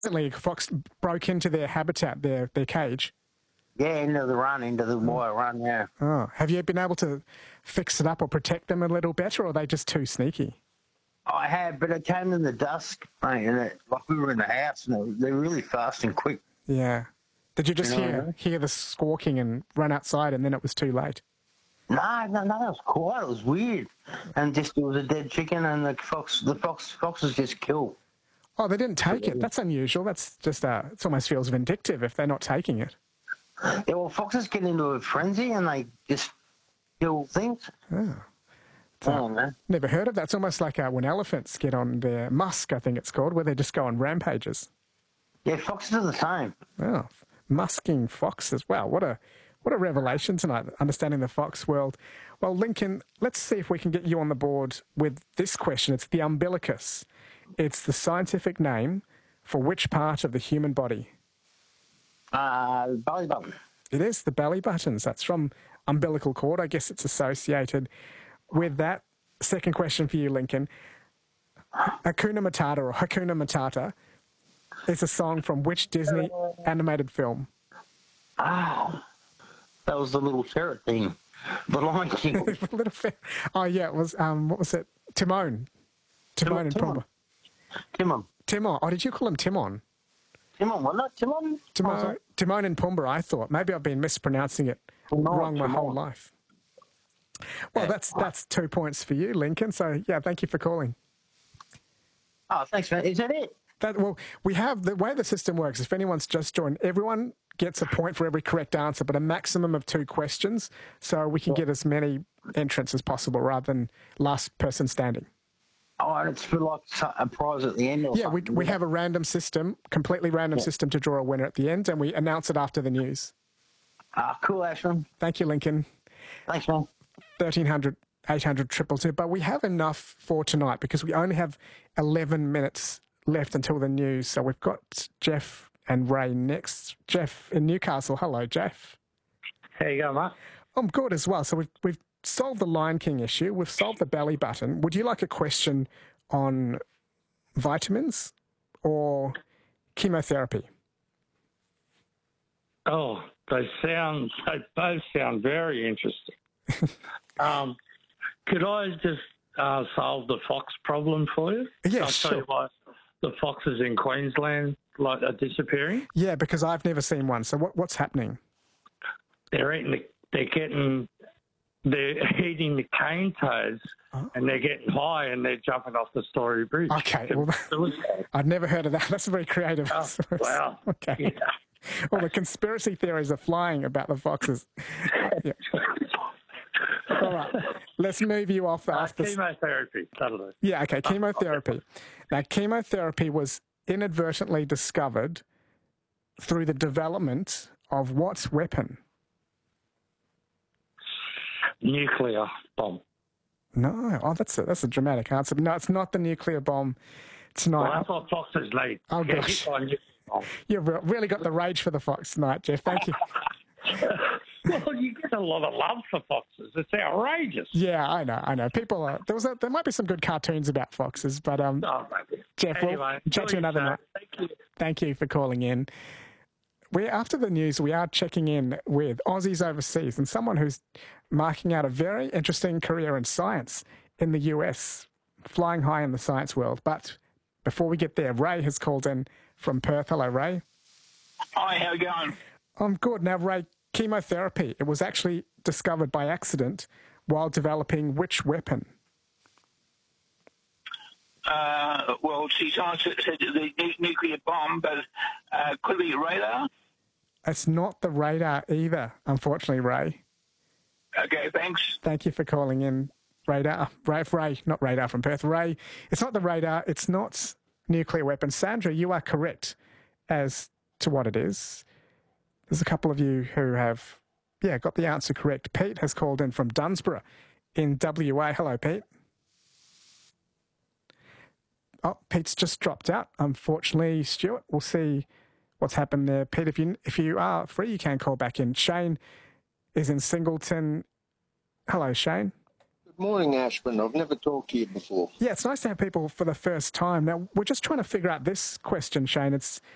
Recently, a fox broke into their habitat, their cage. Yeah, into the wire run, yeah. Oh, have you been able to fix it up or protect them a little better, or are they just too sneaky? I had, but it came in the dusk, mate, and we were in the house, and they're really fast and quick. Yeah. Did you just hear the squawking and run outside, and then it was too late? No, that was quiet. It was weird, and just there was a dead chicken, and the fox was just killed. Oh, they didn't take it. That's unusual. That's just it almost feels vindictive if they're not taking it. Yeah, well, foxes get into a frenzy and they just kill things. Oh. Man. Never heard of that. It's almost like when elephants get on their musk, I think it's called, where they just go on rampages. Yeah, foxes are the same. Oh, musking foxes. Wow, what a revelation tonight, understanding the fox world. Well, Lincoln, let's see if we can get you on the board with this question. It's the umbilicus. It's the scientific name for which part of the human body? Belly button. It is the belly buttons. That's from umbilical cord. I guess it's associated with that. Second question for you, Lincoln. Hakuna Matata or Hakuna Matata is a song from which Disney animated film? That was the little ferret thing. The Lion King. Oh, yeah, it was, what was it? Timon. Timon and Pumbaa. Timon. Oh, did you call him Timon? Timon, wasn't it? Timon and Pumbaa, I thought. Maybe I've been mispronouncing it wrong my whole life. Well, that's 2 points for you, Lincoln. So, yeah, thank you for calling. Oh, thanks, man. Is that it? We have, the way the system works, if anyone's just joined, everyone gets a point for every correct answer, but a maximum of 2 questions, so we can get as many entrants as possible rather than last person standing. Oh, and it's for like a prize at the end or something? Yeah, we have a random system, completely random system to draw a winner at the end, and we announce it after the news. Cool, Ashman. Thank you, Lincoln. Thanks, man. 1300 800 222, but we have enough for tonight because we only have 11 minutes left until the news. So we've got Jeff and Ray next. Jeff in Newcastle. Hello, Jeff. How you going, mate? I'm good as well. So we've solved the Lion King issue. We've solved the belly button. Would you like a question on vitamins or chemotherapy? Oh, they both sound very interesting. Could I just solve the fox problem for you? Yeah, I'll tell you why the foxes in Queensland are disappearing. Yeah, because I've never seen one. So what's happening? They're eating the cane toads, and they're getting high, and they're jumping off the Story Bridge. Okay, well, I'd never heard of that. That's very creative. Oh, wow. Okay. Yeah. Well, the conspiracy theories are flying about the foxes. Yeah. All right, let's move you off. Chemotherapy. Yeah, okay, chemotherapy. Now, chemotherapy was inadvertently discovered through the development of what weapon? Nuclear bomb. No. Oh, that's a dramatic answer. But no, it's not the nuclear bomb tonight. Well, that's what foxes need. Oh, gosh. You've really got the rage for the fox tonight, Jeff. Thank you. Well, you get a lot of love for foxes. It's outrageous. Yeah, I know. People are... There might be some good cartoons about foxes, but... Jeff, anyway, we'll chat to you another night. Thank you for calling in. After the news, we are checking in with Aussies overseas and someone who's marking out a very interesting career in science in the US, flying high in the science world. But before we get there, Ray has called in from Perth. Hello, Ray. Hi, how are you going? I'm good. Now, Ray, chemotherapy, it was actually discovered by accident while developing which weapon? Well, science said the nuclear bomb, but could it be radar? It's not the radar either, unfortunately, Ray. Okay, thanks. Thank you for calling in, Radar. Ray, not Radar from Perth. Ray, it's not the radar. It's not nuclear weapons. Sandra, you are correct as to what it is. There's a couple of you who have, got the answer correct. Pete has called in from Dunsborough in WA. Hello, Pete. Oh, Pete's just dropped out. Unfortunately, Stuart, we'll see what's happened there. Pete, if you are free, you can call back in. Shane is in Singleton. Hello, Shane. Good morning, Ashman. I've never talked to you before. Yeah, it's nice to have people for the first time. Now, we're just trying to figure out this question, Shane. It's